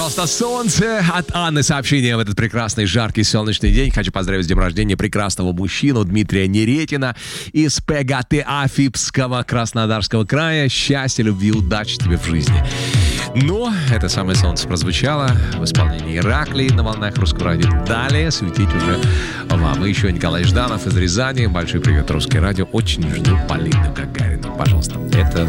Пожалуйста, солнце от Анны. Сообщение в этот прекрасный, жаркий, солнечный день. Хочу поздравить с днем рождения прекрасного мужчину Дмитрия Неретина из ПГТ Афипского Краснодарского края. Счастья, любви, удачи тебе в жизни. Но это самое солнце прозвучало в исполнении Ираклии на волнах Русского радио. Далее светить уже вам. И еще Николай Жданов из Рязани. Большой привет, Русское радио. Очень жду Полину Гагарину. Пожалуйста. Это